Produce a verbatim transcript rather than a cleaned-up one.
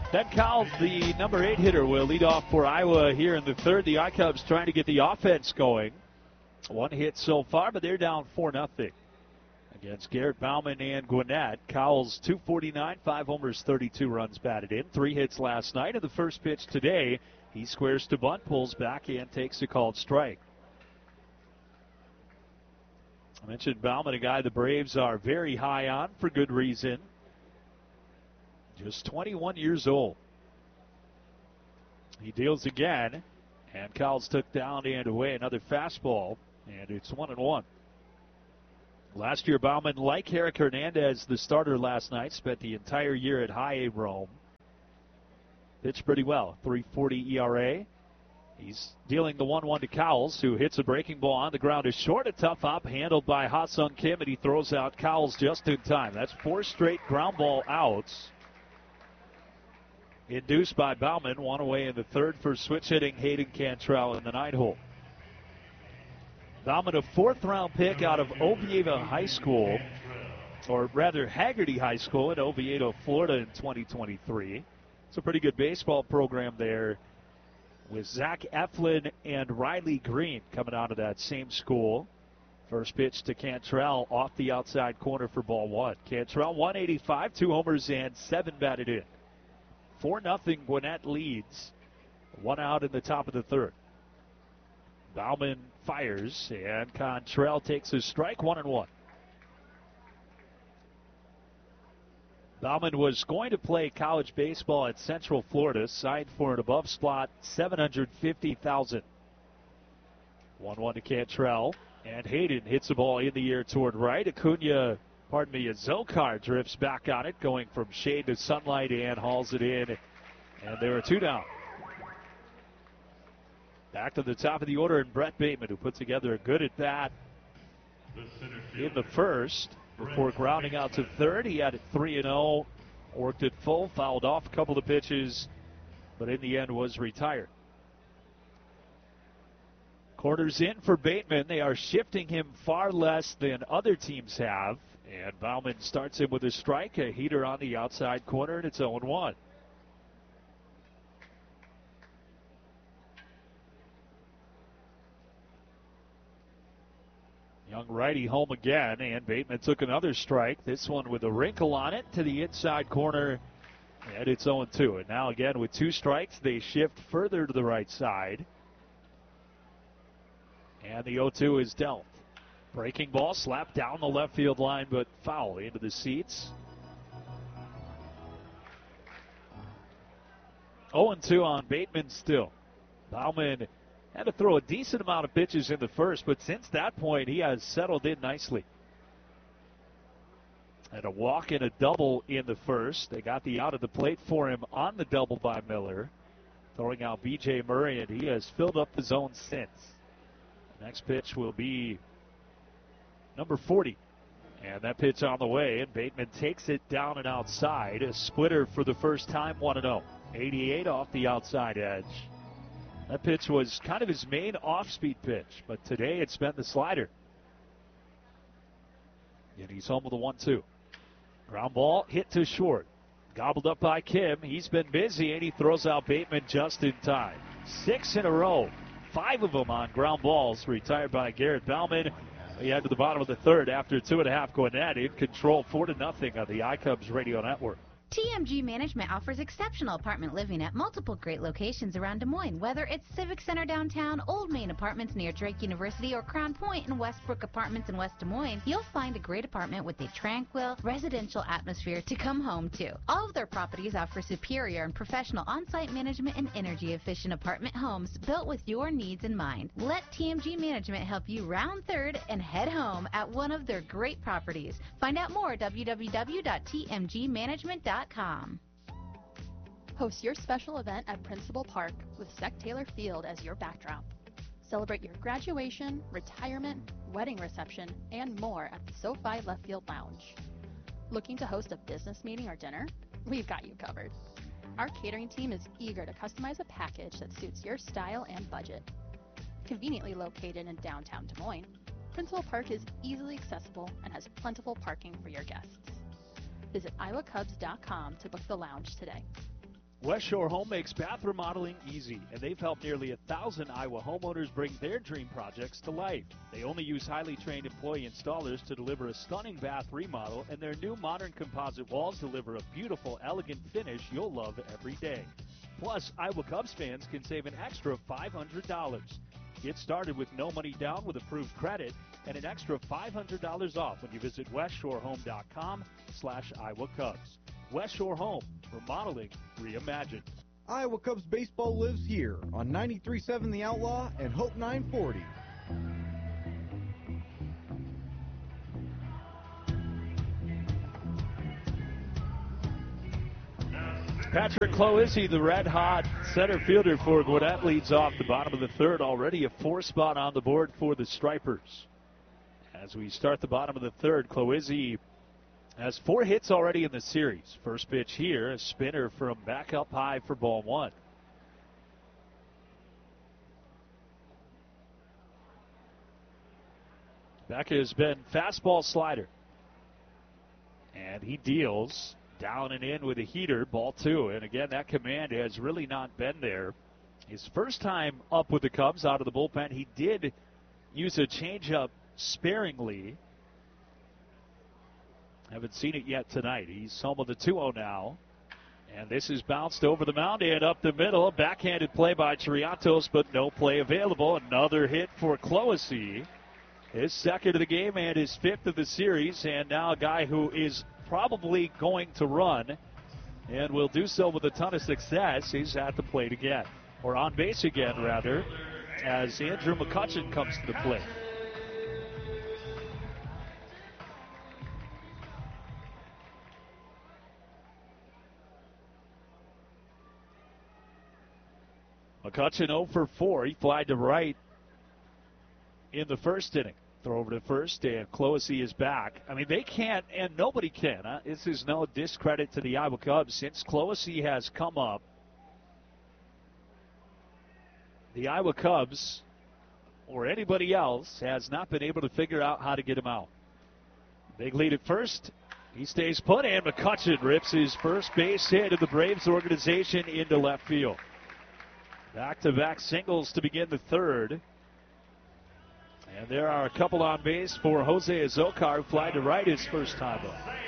Ben Cowles, the number eight hitter, will lead off for Iowa here in the third. The I-Cubs trying to get the offense going. One hit so far, but they're down four nothing against Garrett Bauman and Gwinnett. Cowles, two forty-nine, five homers, thirty-two runs batted in. Three hits last night. And the first pitch today, he squares to bunt, pulls back, and takes a called strike. I mentioned Bauman, a guy the Braves are very high on for good reason. Just twenty-one years old. He deals again, and Cowles took down and away another fastball, and it's one and one. Last year, Bauman, like Eric Hernandez, the starter last night, spent the entire year at High A Rome. Pitched pretty well, three forty E R A. He's dealing the one one to Cowles, who hits a breaking ball on the ground. Is short, a tough hop, handled by Ha-Sung Kim, and he throws out Cowles just in time. That's four straight ground ball outs. Induced by Bauman, one away in the third for switch hitting Hayden Cantrell in the nine hole. Bauman, a fourth round pick out of Oviedo High School, or rather Haggerty High School in Oviedo, Florida in twenty twenty-three. It's a pretty good baseball program there with Zach Eflin and Riley Green coming out of that same school. First pitch to Cantrell off the outside corner for ball one. Cantrell, one eighty-five, two homers and seven batted in. four nothing Gwinnett leads. One out in the top of the third. Bauman fires, and Cantrell takes a strike, one and one. Bauman was going to play college baseball at Central Florida, signed for an above slot seven hundred fifty thousand dollars. one one to Cantrell, and Hayden hits the ball in the air toward right. Acuna, pardon me, Zokar drifts back on it, going from shade to sunlight, and hauls it in, and there are two down. Back to the top of the order, and Brett Bateman, who put together a good at bat in the first before grounding out to third. He had it three and oh, worked it full, fouled off a couple of pitches, but in the end was retired. Corners in for Bateman. They are shifting him far less than other teams have, and Bauman starts him with a strike, a heater on the outside corner, and it's oh and one. Young righty home again, and Bateman took another strike. This one with a wrinkle on it to the inside corner, and it's oh and two. And now again with two strikes, they shift further to the right side. And the oh two is dealt. Breaking ball slapped down the left field line, but foul into the seats. oh and two on Bateman still. Bauman had to throw a decent amount of pitches in the first, but since that point, he has settled in nicely. And a walk and a double in the first. They got the out of the plate for him on the double by Miller. Throwing out B J Murray, and he has filled up the zone since. The next pitch will be number forty. And that pitch on the way, and Bateman takes it down and outside. A splitter for the first time, one and oh. eighty-eight off the outside edge. That pitch was kind of his main off-speed pitch, but today it's been the slider. And he's home with a one two. Ground ball hit to short. Gobbled up by Kim. He's been busy, and he throws out Bateman just in time. Six in a row. Five of them on ground balls, retired by Garrett Bauman. He had to the bottom of the third after two and a half Gwinnett in control, four to nothing on the I-Cubs radio network. T M G Management offers exceptional apartment living at multiple great locations around Des Moines. Whether it's Civic Center downtown, Old Main Apartments near Drake University, or Crown Point and Westbrook Apartments in West Des Moines, you'll find a great apartment with a tranquil, residential atmosphere to come home to. All of their properties offer superior and professional on-site management and energy-efficient apartment homes built with your needs in mind. Let T M G Management help you round third and head home at one of their great properties. Find out more at w w w dot t m g management dot com. Host your special event at Principal Park with Sec Taylor Field as your backdrop. Celebrate your graduation, retirement, wedding reception, and more at the SoFi Left Field Lounge. Looking to host a business meeting or dinner? We've got you covered. Our catering team is eager to customize a package that suits your style and budget. Conveniently located in downtown Des Moines, Principal Park is easily accessible and has plentiful parking for your guests. Visit iowa cubs dot com to book the lounge today. West Shore Home makes bath remodeling easy, and they've helped nearly a thousand Iowa homeowners bring their dream projects to life. They only use highly trained employee installers to deliver a stunning bath remodel, and their new modern composite walls deliver a beautiful, elegant finish you'll love every day. Plus, Iowa Cubs fans can save an extra five hundred dollars. Get started with no money down with approved credit and an extra five hundred dollars off when you visit westshorehome.com slash Iowa Cubs. West Shore Home, remodeling reimagined. Iowa Cubs baseball lives here on ninety-three point seven The Outlaw and Hope nine forty. Patrick Cloizzi, the red-hot center fielder for Gwinnett, leads off the bottom of the third. Already a four spot on the board for the Stripers. As we start the bottom of the third, Cloizzi has four hits already in the series. First pitch here, a spinner from back up high for ball one. Back has been fastball slider. And he deals down and in with a heater, ball two. And again, that command has really not been there. His first time up with the Cubs out of the bullpen, he did use a changeup sparingly. Haven't seen it yet tonight. He's home with the two oh now. And this is bounced over the mound and up the middle. Backhanded play by Triantos, but no play available. Another hit for Cloizzi. His second of the game and his fifth of the series. And now a guy who is probably going to run and will do so with a ton of success. He's at the plate again. Or on base again, rather, as Andrew McCutchen comes to the plate. McCutchen oh for four. He flied to right in the first inning. Throw over to first, and Cloizzi is back. I mean, they can't, and nobody can. Huh? This is no discredit to the Iowa Cubs. Since Cloizzi has come up, the Iowa Cubs, or anybody else, has not been able to figure out how to get him out. Big lead at first. He stays put, and McCutchen rips his first base hit of the Braves organization into left field. Back-to-back singles to begin the third. And there are a couple on base for Jose Azocar, who flied to right his first time up.